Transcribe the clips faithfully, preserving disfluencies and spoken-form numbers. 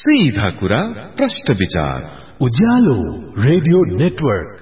सीधा कुरा प्रश्न विचार उज्यालो रेडियो नेटवर्क।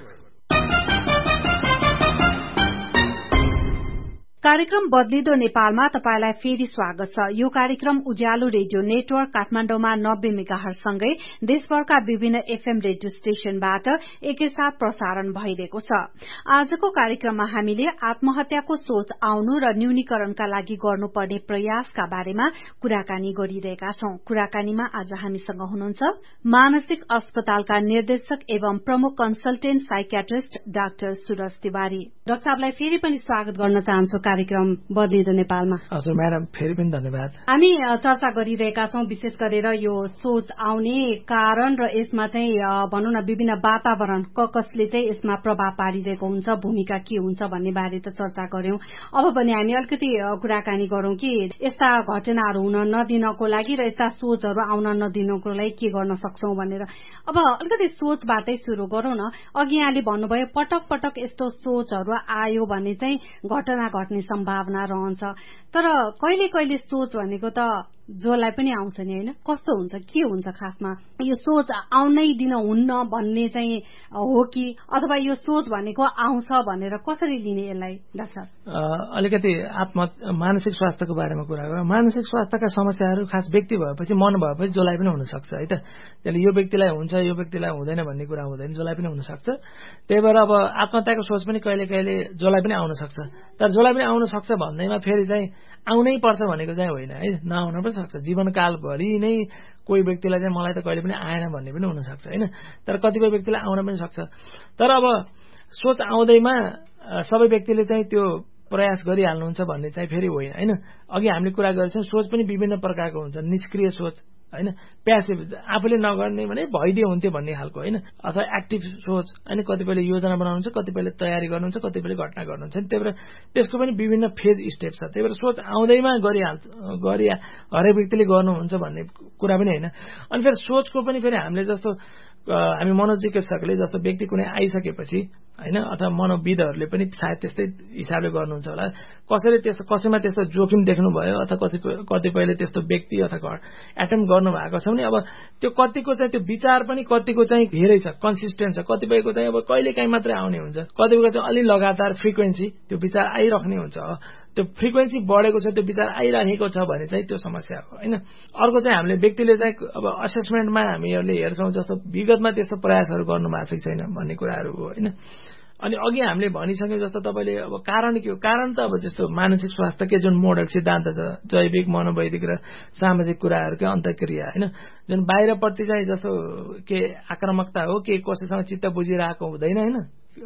कार्यक्रम बदलिदो नेपालमा तपाईलाई फेरि स्वागत छ। यो कार्यक्रम उज्यालो रेडियो नेटवर्क काठमाडौँमा नब्बे मेगाहर्ज सँगै देशभरका विभिन्न एफएम रेडियो स्टेशनबाट एकैसाथ प्रसारण भइरहेको छ। आजको कार्यक्रममा हामीले आत्महत्याको सोच आउनु र न्यूनीकरणका लागि गर्नुपर्ने प्रयासका बारेमा कुराकानी गरिरहेका छौं। कुराकानीमा आज हामीसँग हुनुहुन्छ मानसिक अस्पतालका निर्देशक एवं प्रमुख consultant psychiatrist doctor Suraj Tiwari. Doctor साहबलाई फेरि पनि स्वागत गर्न चाहन्छु कार्यक्रम बदलिदो नेपालमा। हजुर म्याडम, फेरि पनि धन्यवाद। हामी चर्चा गरिरहेका छौं विशेष गरेर यो सोच आउने कारण र यसमा चाहिँ भनौं न विभिन्न वातावरण कसले चाहिँ यसमा प्रभाव पारिरहेको हुन्छ, भूमिका के हुन्छ भन्ने बारे त चर्चा गर्यौं। अब भने हामी अलिकति कुराकानी गरौं कि यस्ता घटनाहरू हुन नदिनको लागि र यस्ता सोचहरू आउन नदिनको लागि के गर्न सक्छौं भनेर। अब अलिकति सोचबाटै सुरु गरौं न। अघि यहाँले भन्नुभयो पटक पटक यस्तो सोचहरू आयो भने चाहिँ घटना घट्ने सम्भावना रहन्छ, तर कहिले कहिले सोच भनेको त जसलाई पनि आउँछ नि, होइन? कस्तो हुन्छ, के हुन्छ खासमा? यो सोच आउनै दिन हुन्न भन्ने चाहिँ हो कि अथवा यो सोच भनेको आउँछ भनेर कसरी लिने यसलाई डाक्टर? अलिकति आत्म मानसिक स्वास्थ्यको बारेमा कुरा गरौँ। मानसिक स्वास्थ्यका समस्याहरू खास व्यक्ति भएपछि मन भएपछि जसलाई पनि हुन सक्छ है त। त्यसले यो व्यक्तिलाई हुन्छ यो व्यक्तिलाई हुँदैन भन्ने कुरा हुँदैन, जसलाई पनि हुन सक्छ। त्यही भएर अब आत्महत्याको सोच पनि कहिले कहिले जसलाई पनि आउन सक्छ, तर जसलाई पनि आउन सक्छ भन्दैमा फेरि चाहिँ आउनै पर्छ भनेको चाहिँ होइन है, नआउन पनि सक्छ। जीवनकालभरि नै कोही व्यक्तिलाई चाहिँ मलाई त कहिले पनि आएन भन्ने पनि हुन सक्छ होइन, तर कतिपय व्यक्तिलाई आउन पनि सक्छ। तर अब सोच आउँदैमा सबै व्यक्तिले चाहिँ त्यो प्रयास गरिहाल्नुहुन्छ भन्ने चाहिँ फेरि होइन होइन। अघि हामीले कुरा गरेछौँ सोच पनि विभिन्न प्रकारको हुन्छ। निष्क्रिय सोच होइन, प्यासिभ आफूले नगर्ने भने भइदियो हुन्थ्यो भन्ने खालको होइन, अथवा एक्टिभ सोच होइन। कतिपयले योजना बनाउनुहुन्छ, कतिपयले तयारी गर्नुहुन्छ, कतिपयले घटना गर्नुहुन्छ। त्यही भएर त्यसको पनि विभिन्न फेज स्टेप छ। त्यही भएर सोच आउँदैमा गरिहाल्छ गरि हरेक व्यक्तिले गर्नुहुन्छ भन्ने कुरा पनि होइन। अनि फेरि सोचको पनि फेरि हामीले जस्तो हामी मनोचिकित्सकले जस्तो व्यक्ति कुनै आइसकेपछि होइन, अथवा मनोविदहरूले पनि सायद त्यस्तै हिसाबले गर्नुहुन्छ होला। कसैले त्यस्तो कसैमा त्यस्तो जोखिम देख्नुभयो अथवा कतिपयले त्यस्तो व्यक्ति अथवा एटेम्प गर्नु भएको छ भने अब त्यो कतिको चाहिँ त्यो विचार पनि कतिको चाहिँ धेरै छ, कन्सिस्टेन्ट छ। कतिपयको चाहिँ अब कहिले काहीँ मात्रै आउने हुन्छ, कतिपयको चाहिँ अलि लगातार फ्रिक्वेन्सी त्यो विचार आइराख्ने हुन्छ। त्यो फ्रिक्वेन्सी बढेको छ, त्यो विचार आइरहेको छ भने चाहिँ त्यो समस्या हो होइन। अर्को चाहिँ हामीले व्यक्तिले चाहिँ अब असेसमेन्टमा हामीहरूले हेर्छौँ जस्तो विगतमा त्यस्तो प्रयासहरू गर्नु भएको छ छैन भन्ने कुराहरू हो होइन। अनि अघि हामीले भनिसक्यौँ जस्तो तपाईँले अब कारण के हो, कारण त अब जस्तो मानसिक स्वास्थ्यकै जुन मोडल सिद्धान्त छ, जैविक मनोवैदिक र सामाजिक कुराहरूकै अन्तर्क्रिया होइन, जुन बाहिरपट्टि चाहिँ जस्तो के आक्रामकता हो, के कसैसँग चित्त बुझिरहेको हुँदैन होइन,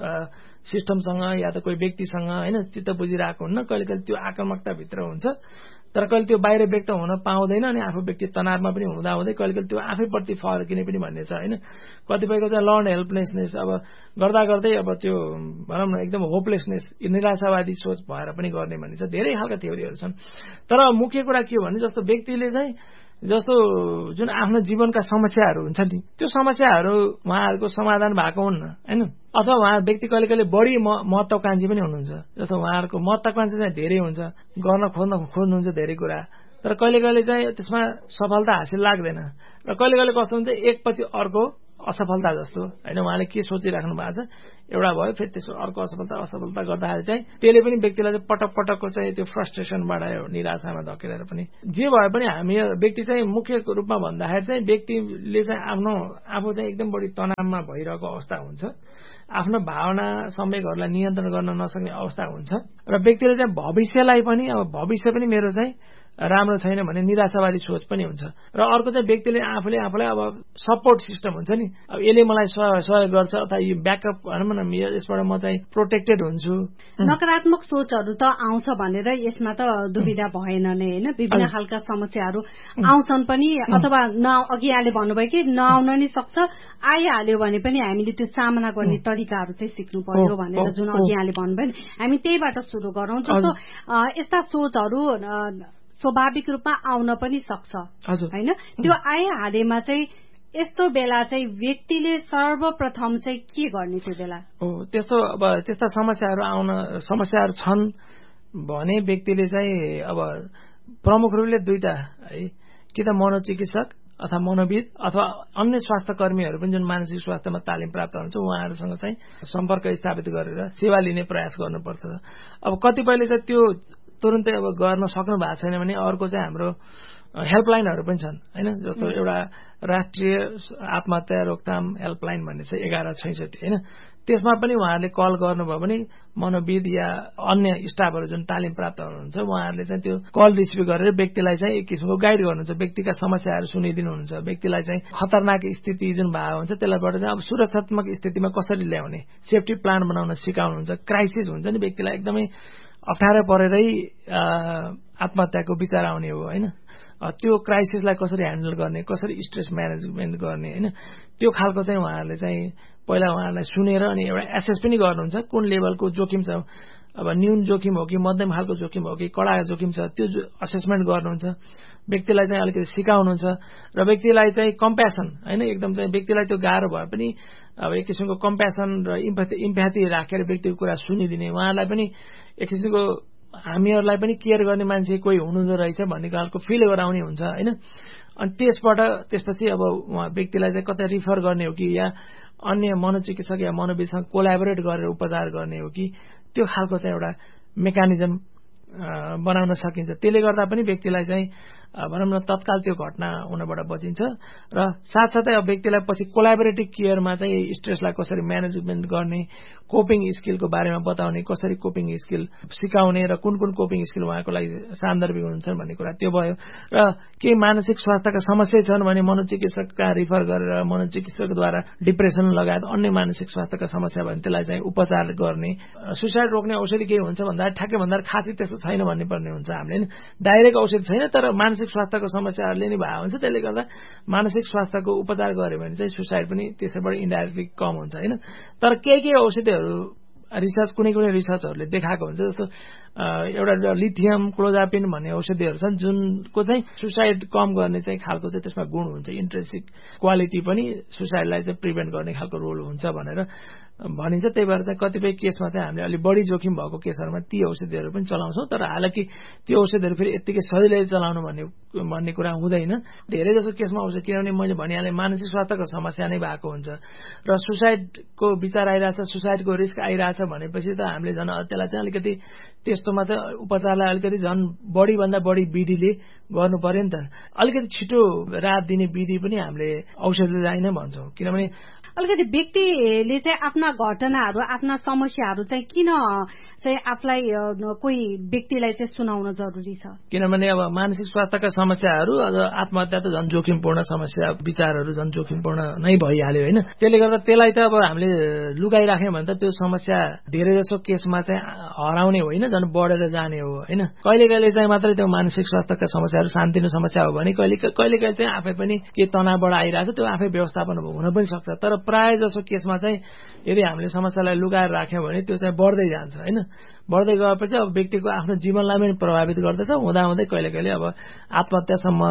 सिस्टमसँग या त कोही व्यक्तिसँग होइन चित्त बुझिरहेको हुन्न, कहिले कहिले त्यो आक्रामकताभित्र हुन्छ, तर कहिले त्यो बाहिर व्यक्त हुन पाउँदैन। अनि आफू व्यक्ति तनावमा पनि हुँदा हुँदै कहिले कहिले त्यो आफैप्रति फर्किने पनि भन्ने छ होइन। कतिपयको चाहिँ लर्न हेल्पलेसनेस अब गर्दा गर्दै अब त्यो भनौँ न एकदम होपलेसनेस, निराशावादी सोच भएर पनि गर्ने भन्ने छ। धेरै खालका थ्योरीहरू छन्। तर मुख्य कुरा के हो भने जस्तो व्यक्तिले चाहिँ जस्तो जुन आफ्नो जीवनका समस्याहरू हुन्छ नि, त्यो समस्याहरू उहाँहरूको समाधान भएको हुन्न होइन, अथवा उहाँ व्यक्ति कहिले कहिले बढी महत्वाकांक्षी पनि हुनुहुन्छ। जस्तो उहाँहरूको महत्वाकांक्षा चाहिँ धेरै हुन्छ, गर्न खोज्न खोज्नुहुन्छ धेरै कुरा, तर कहिले कहिले चाहिँ त्यसमा सफलता हासिल लाग्दैन। र कहिले कहिले कस्तो हुन्छ एकपछि अर्को असफलता जस्तो होइन, उहाँले के सोचिराख्नु भएको छ एउटा भयो फेरि त्यसको अर्को असफलता असफलता गर्दाखेरि चाहिँ त्यसले पनि व्यक्तिलाई चाहिँ पटक पटकको चाहिँ त्यो फ्रस्ट्रेसन बढायो, निराशामा धकेलेर पनि। जे भए पनि हामी व्यक्ति चाहिँ मुख्य रूपमा भन्दाखेरि चाहिँ व्यक्तिले चाहिँ आफ्नो आफू चाहिँ एकदम बढी तनावमा भइरहेको अवस्था हुन्छ, आफ्नो भावना संवेगहरूलाई नियन्त्रण गर्न नसक्ने अवस्था हुन्छ, र व्यक्तिले चाहिँ भविष्यलाई पनि अब भविष्य पनि मेरो चाहिँ राम्रो छैन भने निराशावादी सोच पनि हुन्छ। र अर्को चाहिँ व्यक्तिले आफूले आफूलाई अब सपोर्ट सिस्टम हुन्छ नि, अब यसले मलाई सहयोग गर्छ अथवा यो ब्याकअप भनौँ न यसबाट म चाहिँ प्रोटेक्टेड हुन्छु। नकारात्मक सोचहरू त आउँछ भनेर यसमा त दुविधा भएन नै होइन। विभिन्न खालका समस्याहरू आउँछन् पनि, अथवा न अघि यहाँले भन्नुभयो कि नआउन नि सक्छ, आइहाल्यो भने पनि हामीले त्यो सामना गर्ने तरिकाहरू चाहिँ सिक्नु पर्यो भनेर जुन अघि यहाँले भन्नुभयो नि, हामी त्यहीबाट सुरु गरौँ। जस्तो यस्ता सोचहरू स्वाभाविक रूपमा आउन पनि सक्छ होइन, त्यो आइहालेमा चाहिँ यस्तो बेला चाहिँ व्यक्तिले सर्वप्रथम चाहिँ के गर्ने त्यो बेला? हो त्यस्तो अब त्यस्ता समस्याहरू आउन समस्याहरू छन् भने व्यक्तिले चाहिँ अब प्रमुख रूपले दुईटा है, कि त मनोचिकित्सक अथवा मनोविद अथवा अन्य स्वास्थ्य कर्मीहरू पनि जुन मानसिक स्वास्थ्यमा तालिम प्राप्त हुनुहुन्छ उहाँहरूसँग चाहिँ सम्पर्क स्थापित गरेर सेवा लिने प्रयास गर्नुपर्छ। अब कतिपयले चाहिँ त्यो तुरुन्तै अब गर्न सक्नु भएको छैन भने अर्को चाहिँ हाम्रो हेल्पलाइनहरू पनि छन् हैन, जस्तो एउटा राष्ट्रिय आत्महत्या रोकथाम हेल्पलाइन भन्ने चाहिँ एघार छैसठी हैन, त्यसमा पनि उहाँहरूले कल गर्नुभयो भने मनोविद या अन्य स्टाफहरू जुन तालिम प्राप्त हुनुहुन्छ उहाँहरूले चाहिँ त्यो कल रिसिभ गरेर व्यक्तिलाई चाहिँ एक किसिमको गाइड गर्नुहुन्छ, व्यक्तिका समस्याहरू सुनिदिनुहुन्छ, व्यक्तिलाई चाहिँ खतरनाक स्थिति जुन भएको हुन्छ त्यसलाईबाट चाहिँ अब सुरक्षात्मक स्थितिमा कसरी ल्याउने सेफ्टी प्लान बनाउन सिकाउनुहुन्छ। क्राइसिस हुन्छ नि व्यक्तिलाई एकदमै अप्ठ्यारो परेरै आत्महत्याको विचार आउने हो हैन, त्यो क्राइसिसलाई कसरी ह्यान्डल गर्ने, कसरी स्ट्रेस म्यानेजमेन्ट गर्ने हैन, त्यो खालको चाहिँ उहाँहरूले चाहिँ पहिला उहाँहरूलाई सुनेर अनि एउटा एसेस पनि गर्नुहुन्छ कुन लेभलको जोखिम छ, अब न्यून जोखिम हो कि मध्यम खालको जोखिम हो कि कडा जोखिम छ त्यो असेसमेन्ट गर्नुहुन्छ, व्यक्तिलाई चाहिँ अलिकति सिकाउनुहुन्छ र व्यक्तिलाई चाहिँ कम्प्यासन हैन एकदम चाहिँ व्यक्तिलाई त्यो गाह्रो भए पनि अब एक किसिमको कम्प्यासन र इम्प्याथी इम्प्याथी राखेर व्यक्तिको कुरा सुनिदिने, उहाँलाई पनि एक किसिमको हामीहरूलाई पनि केयर गर्ने मान्छे कोही हुनुहुँदो रहेछ भन्ने खालको फिल गराउने हुन्छ हैन। अनि त्यसबाट त्यसपछि अब उहाँ व्यक्तिलाई चाहिँ कतै रिफर गर्ने हो कि या अन्य मनोचिकित्सक या मनोविदसँग कोल्याबोरेट गरेर उपचार गर्ने हो कि त्यो खालको चाहिँ एउटा मेकानिजम बनाउन सकिन्छ। त्यसले गर्दा पनि व्यक्तिलाई चाहिँ भनौँ न तत्काल त्यो घटना हुनबाट बचिन्छ र साथसाथै अब व्यक्तिलाई पछि कोल्याबोरेटिभ केयरमा चाहिँ स्ट्रेसलाई कसरी म्यानेजमेन्ट गर्ने, कोपिङ स्किलको बारेमा बताउने, कसरी कोपिङ स्किल सिकाउने र कुन कुन कोपिङ स्किल उहाँको लागि सान्दर्भिक हुन्छन् भन्ने कुरा त्यो भयो। र केही मानसिक स्वास्थ्यका समस्या छन् भने मनोचिकित्सकका रिफर गरेर मनोचिकित्सकद्वारा डिप्रेसन लगायत अन्य मानसिक स्वास्थ्यका समस्या भने त्यसलाई चाहिँ उपचार गर्ने। सुसाइड रोक्ने औषधि के हुन्छ भन्दा ठ्याक्कै भन्दा खासै त्यस्तो छैन भन्ने पर्ने हुन्छ हामीले हैन, डाइरेक्ट औषधि छैन तर मानसिक स्वास्थ्यको समस्याहरूले नै भएको हुन्छ, त्यसले गर्दा मानसिक स्वास्थ्यको उपचार गर्यो भने चाहिँ सुसाइड पनि त्यसैबाट इन्डाइरेक्टली कम हुन्छ हैन। तर केही केही औषधिहरू रिसर्च कुनै कुनै रिसर्चहरूले देखाएको हुन्छ, जस्तो एउटा लिथियम क्लोजापिन भन्ने औषधिहरू छन् जुनको चाहिँ सुसाइड कम गर्ने चाहिँ खालको चाहिँ त्यसमा गुण हुन्छ, इन्ट्रेन्सिक क्वालिटी पनि सुसाइडलाई चाहिँ प्रिभेन्ट गर्ने खालको रोल हुन्छ भनेर भनिन्छ। त्यही भएर चाहिँ कतिपय केसमा चाहिँ हामीले अलिक बढी जोखिम भएको केसहरूमा ती औषधिहरू पनि चलाउँछौँ, तर हालाकि त्यो औषधिहरू फेरि यत्तिकै सजिलै चलाउनु भन्ने भन्ने कुरा हुँदैन। धेरै जसो केसमा आउँछ किनभने मैले भनिहालेँ मानसिक स्वास्थ्यको समस्या नै भएको हुन्छ र सुसाइडको विचार आइरहेछ, सुसाइडको रिस्क आइरहेछ भनेपछि त हामीले झन् त्यसलाई चाहिँ अलिकति त्यस्तोमा चाहिँ उपचारलाई अलिकति झन् बढीभन्दा बढी विधिले गर्नु पर्यो नि त। अलिकति छिटो राहत दिने विधि पनि हामीले औषधिलाई नै भन्छौँ, किनभने अलिकति व्यक्तिले चाहिँ आफ्ना घटनाहरू आफ्ना समस्याहरू चाहिँ किन चाहिँ आफूलाई कोही व्यक्तिलाई चाहिँ सुनाउन जरुरी छ? किनभने अब मानसिक स्वास्थ्यका समस्याहरू अझ आत्महत्या त झन् जोखिमपूर्ण समस्या, विचारहरू झन् जोखिमपूर्ण नै भइहाल्यो होइन। त्यसले गर्दा त्यसलाई त अब हामीले लुकाइराख्यौँ भने त त्यो समस्या धेरै जसो केसमा चाहिँ हराउने होइन, झन् बढेर जाने हो होइन। कहिले कहिले चाहिँ मात्रै त्यो मानसिक स्वास्थ्यका समस्याहरू सानोतिनो समस्या हो भने कहिले कहिले कहिले चाहिँ आफै पनि के तनावबाट आइरहेछ त्यो आफै व्यवस्थापन हुन पनि सक्छ, तर प्राय जसो केसमा चाहिँ यदि हामीले समस्यालाई लुकाएर राख्यौँ भने त्यो चाहिँ बढ्दै जान्छ होइन। बढ्दै गएपछि अब व्यक्तिको आफ्नो जीवनलाई पनि प्रभावित गर्दछ, हुँदाहुँदै कहिले कहिले अब आत्महत्यासम्म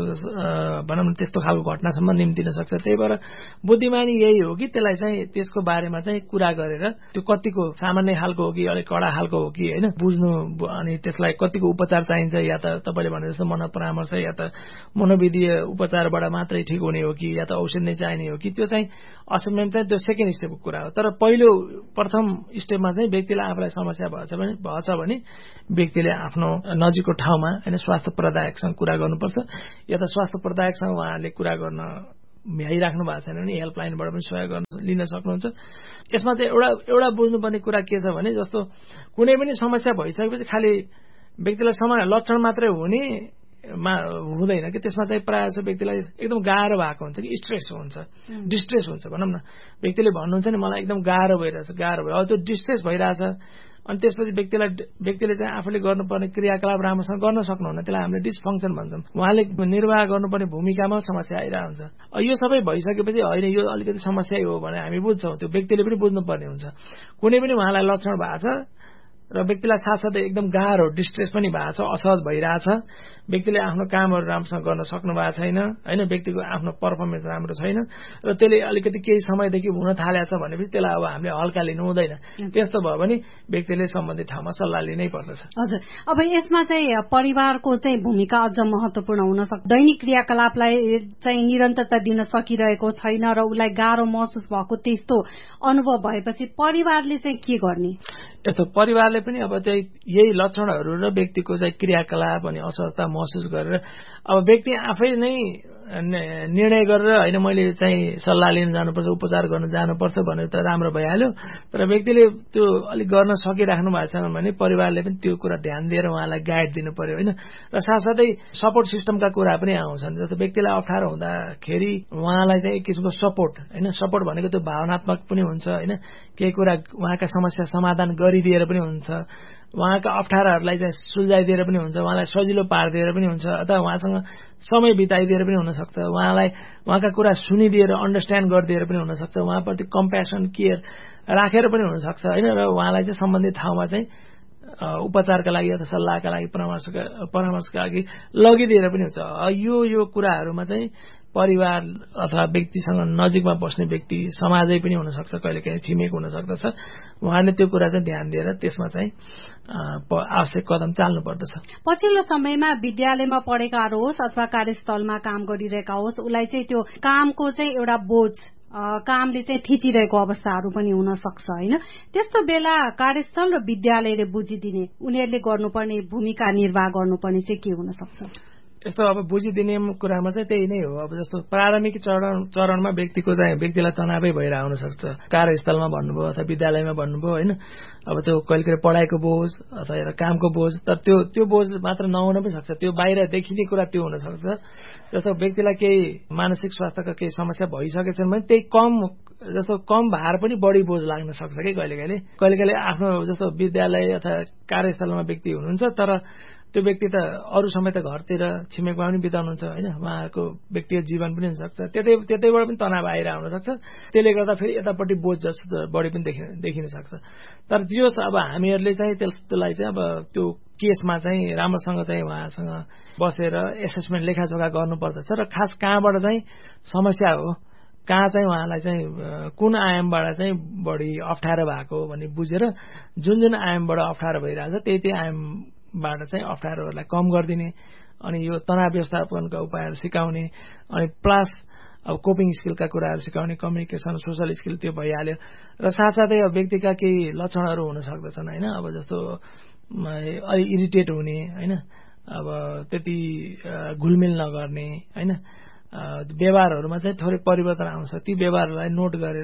भनौँ न त्यस्तो खालको घटनासम्म निम्तिन सक्छ। त्यही भएर बुद्धिमानी यही हो कि त्यसलाई चाहिँ त्यसको बारेमा चाहिँ कुरा गरेर त्यो कतिको सामान्य खालको हो कि अलिक कडा खालको हो कि होइन बुझ्नु, अनि त्यसलाई कतिको उपचार चाहिन्छ, या त तपाईँले भने जस्तो मनोपरामर्श या त मनोविधीय उपचारबाट मात्रै ठिक हुने हो कि या त औषध नै चाहिने हो कि, त्यो चाहिँ असेसमेन्ट चाहिँ त्यो सेकेन्ड स्टेपको कुरा हो। तर पहिलो प्रथम स्टेपमा चाहिँ व्यक्तिलाई आफूलाई समस्या भएछ भने भएछ भने व्यक्तिले आफ्नो नजिकको ठाउँमा होइन स्वास्थ्य प्रदायकसँग कुरा गर्नुपर्छ, या त स्वास्थ्य प्रदायकसँग उहाँले कुरा गर्न भ्याइराख्नु भएको छैन भने हेल्पलाइनबाट पनि सहयोग गर्न लिन सक्नुहुन्छ। यसमा चाहिँ एउटा एउटा बुझ्नुपर्ने कुरा के छ भने जस्तो कुनै पनि समस्या भइसकेपछि खालि व्यक्तिलाई समय लक्षण मात्रै हुने मा हुँदैन कि, त्यसमा चाहिँ प्रायः जस्तो व्यक्तिलाई एकदम गाह्रो भएको हुन्छ कि स्ट्रेस हुन्छ, डिस्ट्रेस हुन्छ भनौँ न। व्यक्तिले भन्नुहुन्छ नि मलाई एकदम गाह्रो भइरहेछ, गाह्रो भयो, अब त्यो डिस्ट्रेस भइरहेछ अनि त्यसपछि व्यक्तिलाई व्यक्तिले चाहिँ आफूले गर्नुपर्ने क्रियाकलाप राम्रोसँग गर्न सक्नुहुन्न, त्यसलाई हामीले डिसफङ्क्सन भन्छौँ। उहाँले निर्वाह गर्नुपर्ने भूमिकामा समस्या आइरहेको हुन्छ। यो सबै भइसकेपछि होइन यो अलिकति समस्या हो भने हामी बुझ्छौँ, त्यो व्यक्तिले पनि बुझ्नुपर्ने हुन्छ। कुनै पनि उहाँलाई लक्षण भएको छ र व्यक्तिलाई साथसाथै एकदम गाह्रो डिस्ट्रेस पनि भएको छ, असहज भइरहेछ, व्यक्तिले आफ्नो कामहरू राम्रोसँग गर्न सक्नु भएको छैन होइन, व्यक्तिको आफ्नो पर्फर्मेन्स राम्रो छैन र त्यसले अलिकति केही समयदेखि हुन थालेको छ भनेपछि त्यसलाई अब हामीले हल्का लिनु हुँदैन। त्यस्तो भयो भने व्यक्तिले सम्बन्धित ठाउँमा सल्लाह लिनै पर्दछ। हजुर, अब यसमा चाहिँ परिवारको चाहिँ भूमिका अझ महत्वपूर्ण हुन सक्छ। दैनिक क्रियाकलापलाई चाहिँ निरन्तरता दिन सकिरहेको छैन र उसलाई गाह्रो महसुस भएको त्यस्तो अनुभव भएपछि परिवारले चाहिँ के गर्ने? यस्तो परिवारले पनि अब चाहिँ यही लक्षणहरू र व्यक्तिको चाहिँ क्रियाकलाप अनि असहजता महसुस गरेर अब व्यक्ति आफै नै निर्णय गरेर होइन मैले चाहिँ सल्लाह लिन जानुपर्छ, उपचार गर्न जानुपर्छ भनेर त राम्रो भइहाल्यो, तर व्यक्तिले त्यो अलिक गर्न सकिराख्नु भएको छैन भने परिवारले पनि त्यो कुरा ध्यान दिएर उहाँलाई गाइड दिनु पर्यो होइन। र साथसाथै सपोर्ट सिस्टमका कुरा पनि आउँछन्। जस्तो व्यक्तिलाई अप्ठ्यारो हुँदाखेरि उहाँलाई चाहिँ एक किसिमको सपोर्ट होइन, सपोर्ट भनेको त्यो भावनात्मक पनि हुन्छ होइन, केही कुरा उहाँका समस्या समाधान गरिदिएर पनि हुन्छ, उहाँका अप्ठ्याराहरूलाई चाहिँ सुल्झाइदिएर पनि हुन्छ, उहाँलाई सजिलो पारिदिएर पनि हुन्छ, अथवा उहाँसँग समय बिताइदिएर पनि हुनसक्छ, उहाँलाई उहाँका कुरा सुनिदिएर अन्डरस्ट्यान्ड गरिदिएर पनि हुनसक्छ, उहाँप्रति कम्प्यासन केयर राखेर पनि हुनसक्छ होइन। र उहाँलाई चाहिँ सम्बन्धित ठाउँमा चाहिँ उपचारका लागि अथवा सल्लाहका लागि परामर्शका परामर्शका लागि लगिदिएर पनि हुन्छ। यो यो कुराहरूमा चाहिँ परिवार अथवा व्यक्तिसँग नजिकमा बस्ने व्यक्ति समाजै पनि हुनसक्छ, कहिले काहीँ छिमेक हुन सक्दछ, उहाँले त्यो कुरा चाहिँ ध्यान दिएर त्यसमा चाहिँ आवश्यक कदम चाल्नु पर्दछ। पछिल्लो समयमा विद्यालयमा पढेकाहरू होस् अथवा कार्यस्थलमा काम गरिरहेका होस्, उसलाई चाहिँ त्यो कामको चाहिँ एउटा बोझ कामले चाहिँ थिचिरहेको अवस्थाहरू पनि हुन सक्छ होइन। त्यस्तो बेला कार्यस्थल र विद्यालयले बुझिदिने, उनीहरूले गर्नुपर्ने भूमिका निर्वाह गर्नुपर्ने चाहिँ के हुन सक्छ? यस्तो अब बुझिदिने कुरामा चाहिँ त्यही नै हो। अब जस्तो प्रारम्भिक चरण चरणमा व्यक्तिको चाहिँ व्यक्तिलाई तनावै भएर आउन सक्छ, कार्यस्थलमा भन्नुभयो अथवा विद्यालयमा भन्नुभयो होइन। अब त्यो कहिले कहिले पढाइको बोझ अथवा एउटा कामको बोझ, तर त्यो त्यो बोझ मात्र नहुन पनि सक्छ, त्यो बाहिर देखिने कुरा त्यो हुन सक्छ। जस्तो व्यक्तिलाई केही मानसिक स्वास्थ्यका केही समस्या भइसकेछन् भने त्यही कम जस्तो कम भार पनि बढी बोझ लाग्न सक्छ कि कहिले कहिले कहिले कहिले आफ्नो जस्तो विद्यालय अथवा कार्यस्थलमा व्यक्ति हुनुहुन्छ, तर त्यो व्यक्ति त अरू समय त घरतिर छिमेकमा पनि बिताउनुहुन्छ होइन, उहाँको व्यक्तिगत जीवन पनि हुनसक्छ, त्यतै त्यतैबाट पनि तनाव आएर आउन सक्छ। त्यसले गर्दा फेरि यतापट्टि बोझ जस्तो बढी पनि देखिन देखिन सक्छ। तर जो अब हामीहरूले चाहिँ त्यसलाई चाहिँ अब त्यो केसमा चाहिँ राम्रोसँग चाहिँ उहाँसँग बसेर एसेसमेन्ट लेखाजोखा गर्नुपर्दछ र खास कहाँबाट चाहिँ समस्या हो, कहाँ चाहिँ उहाँलाई चाहिँ कुन आयामबाट चाहिँ बढी अप्ठ्यारो भएको भन्ने बुझेर जुन जुन आयामबाट अप्ठ्यारो भइरहेछ त्यही त्यही आयाम बाट चाहिँ अप्ठ्यारोहरूलाई कम गरिदिने अनि यो तनाव व्यवस्थापनका उपायहरू सिकाउने अनि प्लस अब कोपिङ स्किलका कुराहरू सिकाउने, कम्युनिकेसन सोसल स्किल त्यो भइहाल्यो। र साथसाथै अब व्यक्तिका केही लक्षणहरू हुन सक्दछन् होइन, अब जस्तो अलि इरिटेट हुने होइन, अब त्यति घुलमिल नगर्ने होइन, व्यवहारहरूमा चाहिँ थोरै परिवर्तन आउँछ। ती व्यवहारहरूलाई नोट गरेर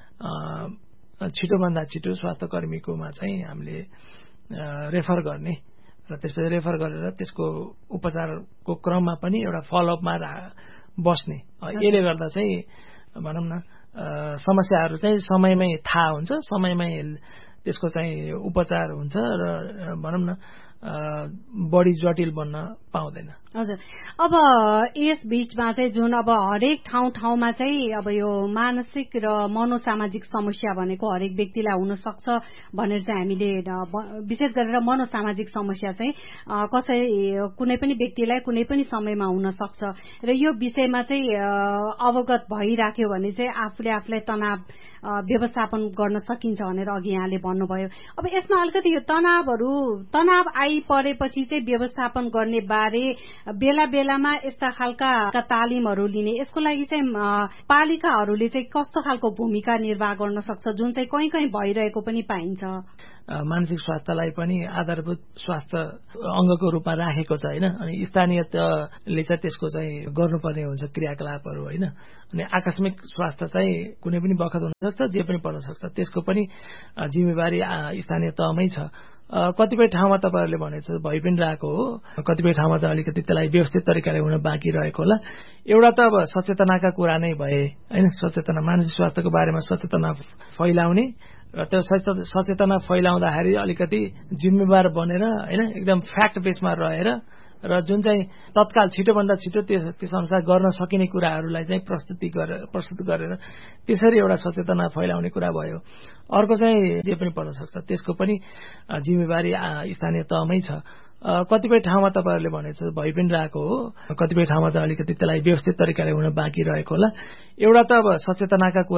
छिटोभन्दा छिटो स्वास्थ्य कर्मीकोमा चाहिँ हामीले रेफर गर्ने र त्यसपछि रेफर गरेर त्यसको उपचारको क्रममा पनि एउटा फलोअपमा बस्ने। यसले गर्दा चाहिँ भनौँ न समस्याहरू चाहिँ समयमै थाहा हुन्छ, समयमै त्यसको चाहिँ उपचार हुन्छ र भनौँ न बढी जटिल बन्न पाउँदैन। हजुर, अब यस बीचमा चाहिँ जुन अब हरेक ठाउँ ठाउँमा चाहिँ अब यो मानसिक र मनोसामाजिक समस्या भनेको हरेक व्यक्तिलाई हुन सक्छ भनेर चाहिँ हामीले विशेष गरेर मनोसामाजिक समस्या चाहिँ कसै कुनै पनि व्यक्तिलाई कुनै पनि समयमा हुन सक्छ र यो विषयमा चाहिँ अवगत भइराख्यो भने चाहिँ आफूले आफूलाई तनाव व्यवस्थापन गर्न सकिन्छ भनेर अघि यहाँले भन्नुभयो। अब यसमा अलिकति यो तनावहरू तनाव आइपरेपछि चाहिँ व्यवस्थापन गर्ने बारे बेला बेलामा यस्ता खालका तालिमहरू लिने, यसको लागि चाहिँ पालिकाहरूले चाहिँ कस्तो खालको भूमिका निर्वाह गर्न सक्छ जुन चाहिँ कहीँ कहीँ भइरहेको पनि पाइन्छ? मानसिक स्वास्थ्यलाई पनि आधारभूत स्वास्थ्य अङ्गको रूपमा राखेको छ होइन, अनि स्थानीयले चाहिँ त्यसको चाहिँ गर्नुपर्ने हुन्छ क्रियाकलापहरू होइन। अनि आकस्मिक स्वास्थ्य चाहिँ कुनै पनि बखत हुनसक्छ, जे पनि पर्न सक्छ, त्यसको पनि जिम्मेवारी स्थानीय तहमै छ। कतिपय ठाउँमा तपाईँहरूले भनेको भइ पनि रहेको हो, कतिपय ठाउँमा चाहिँ अलिकति त्यसलाई व्यवस्थित तरिकाले हुन बाँकी रहेको होला। एउटा त अब सचेतनाका कुरा नै भए होइन, सचेतना मानसिक स्वास्थ्यको बारेमा सचेतना फैलाउने र त्यो सचेतना फैलाउँदाखेरि अलिकति जिम्मेवार बनेर होइन एकदम फ्याक्ट बेसमा रहेर र जुन चाहिँ तत्काल छिटोभन्दा छिटो त्यस अनुसार गर्न सकिने कुराहरूलाई चाहिँ प्रस्तुति गरेर प्रस्तुत गरेर त्यसरी एउटा सचेतना फैलाउने कुरा भयो। अर्को चाहिँ जे पनि पर्न सक्छ त्यसको पनि जिम्मेवारी स्थानीय तहमै छ। कतिपय ठाउँमा तपाईँहरूले भनेको भइ पनि रहेको हो, कतिपय ठाउँमा चाहिँ अलिकति त्यसलाई व्यवस्थित तरिकाले हुन बाँकी रहेको होला। एउटा त अब सचेतनाका